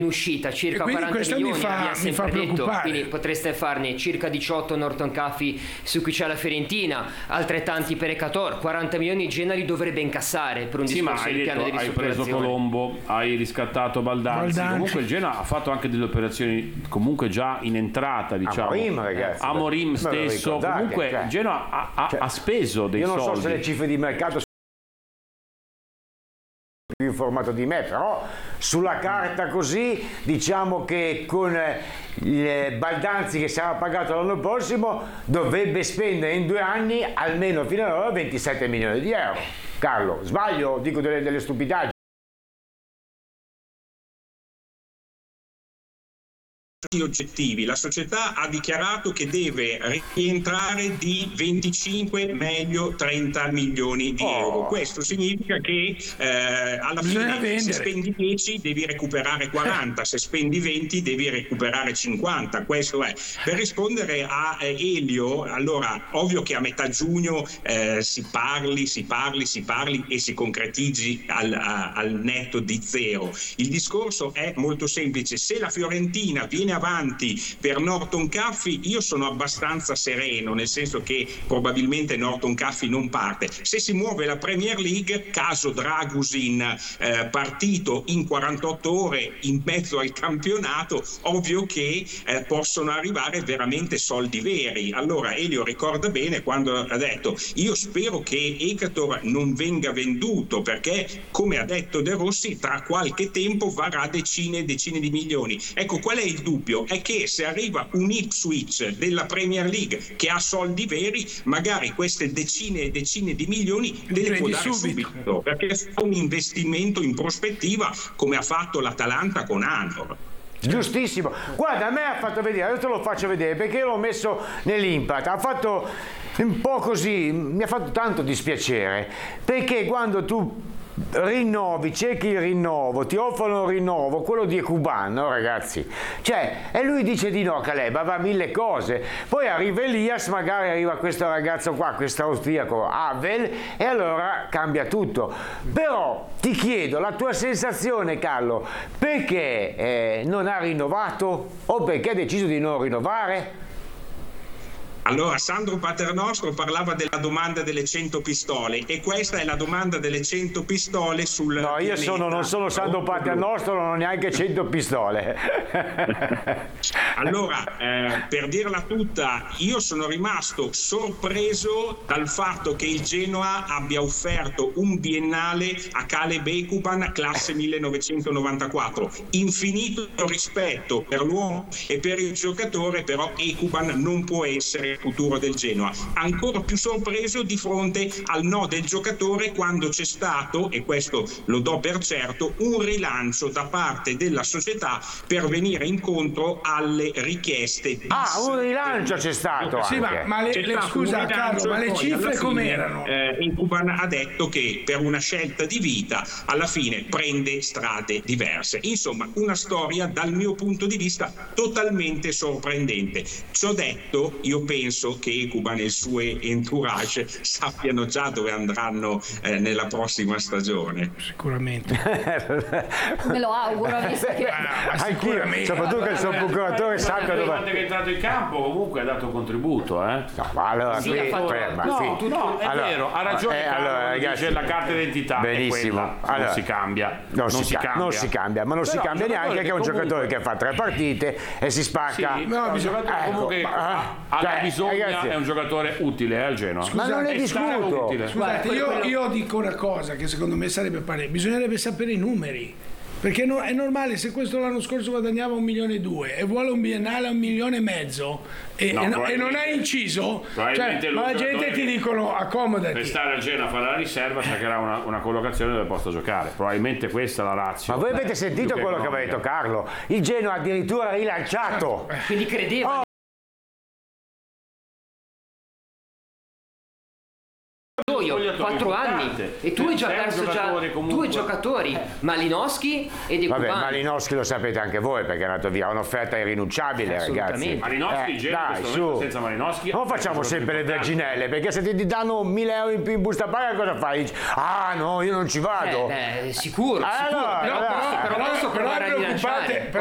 in uscita, circa quindi 40 milioni, mi fa preoccupare. quindi potreste farne circa 18 Norton Caffey su cui c'è la Fiorentina, altrettanti per Ekator, 40 milioni Genoa li dovrebbe incassare per un discorso di piano di ristrutturazione. Hai preso Colombo, hai riscattato Baldanzi. Comunque il Genoa ha fatto anche delle operazioni comunque già in entrata, diciamo. Amorim, ragazzi. Amorim stesso, comunque il Genoa ha speso dei soldi. Io non so se le cifre di mercato più informato di me, però sulla carta così diciamo che con Baldanzi che sarà pagato l'anno prossimo dovrebbe spendere in 2 anni almeno fino ad ora 27 milioni di euro. Carlo, sbaglio? Dico delle stupidaggini? Oggettivi. La società ha dichiarato che deve rientrare di 25, meglio 30 milioni di euro. Questo significa che alla fine se spendi 10 devi recuperare 40, se spendi 20 devi recuperare 50. Questo è. Per rispondere a Elio, allora ovvio che a metà giugno si parli e si concretizzi al netto di zero. Il discorso è molto semplice: se la Fiorentina viene avanti per Norton Caffey, io sono abbastanza sereno, nel senso che probabilmente Norton Caffey non parte. Se si muove la Premier League, caso Dragusin partito in 48 ore in mezzo al campionato, ovvio che possono arrivare veramente soldi veri. Allora Elio ricorda bene quando ha detto: io spero che Ekator non venga venduto, perché come ha detto De Rossi tra qualche tempo varrà decine e decine di milioni. Ecco, qual è il dubbio? È che se arriva un Ipswich della Premier League che ha soldi veri, magari queste decine e decine di milioni le può dare subito, perché fa un investimento in prospettiva come ha fatto l'Atalanta con Anor. Giustissimo. Guarda, a me ha fatto vedere, adesso te lo faccio vedere perché l'ho messo nell'impact, ha fatto un po' così, mi ha fatto tanto dispiacere, perché quando tu rinnovi, cerchi il rinnovo, ti offrono il rinnovo, quello di Ekuban, no ragazzi? Cioè, e lui dice di no, Caleb, va 1000 cose. Poi arriva Elias, magari arriva questo ragazzo qua, questo austriaco, Havel, e allora cambia tutto. Però ti chiedo la tua sensazione, Carlo, perché non ha rinnovato o perché ha deciso di non rinnovare? Allora, Sandro Paternostro parlava della domanda delle 100 pistole e questa è la domanda delle 100 pistole sul No, io non sono Sandro Paternostro, non ho neanche 100 pistole. Allora, per dirla tutta, io sono rimasto sorpreso dal fatto che il Genoa abbia offerto un biennale a Caleb Ekuban classe 1994. Infinito rispetto per l'uomo e per il giocatore, però Ekuban non può essere il futuro del Genoa. Ancora più sorpreso di fronte al no del giocatore quando c'è stato, e questo lo do per certo, un rilancio da parte della società per venire incontro alle richieste. Un rilancio c'è stato. Sì, scusa Carlo, ma le cifre com'erano? Ekuban ha detto che per una scelta di vita alla fine prende strade diverse. Insomma, una storia dal mio punto di vista totalmente sorprendente. Ciò detto, io penso che Ekuban e il suo entourage sappiano già dove andranno nella prossima stagione. Sicuramente. Me lo auguro, visto che... Anch'io, soprattutto che il suo procuratore sappia dove... Quando è entrato in campo comunque ha dato un contributo, No, ma allora Sì, ha fatto- è vero, ha ragione Carlo, ragazzi, dice la carta d'identità benissimo. è quella, non si cambia. Non si cambia, ma non si cambia neanche che è un giocatore che fa 3 partite e si spacca. Sì, no, un giocatore comunque ha bisogno, ragazzi, è un giocatore utile al Genoa. Ma non ne discuto. Scusate, io dico una cosa che secondo me sarebbe bisognerebbe sapere i numeri. Perché è normale, se questo l'anno scorso guadagnava 1,2 milioni e vuole un biennale a 1,5 milioni e non ha inciso, ma la gente ti dicono accomodati. Per stare al Genoa a fare la riserva cercherà una collocazione dove possa giocare. Probabilmente questa è la razza. Ma voi avete sentito quello che aveva detto Carlo? Il Genoa addirittura rilanciato. Quindi credeva spogliatoio, 4 anni, e tu hai già perso due giocatori, Malinowski e De Cuban. Vabbè, Malinowski lo sapete anche voi perché è andato via, è un'offerta irrinunciabile, ragazzi. Malinowski, dai, su. senza Malinowski non facciamo sempre le verginelle, perché se ti danno 1.000 euro in più in busta paga cosa fai? Dici, ah no, io non ci vado. Sicuro, però posso provare a rilanciare.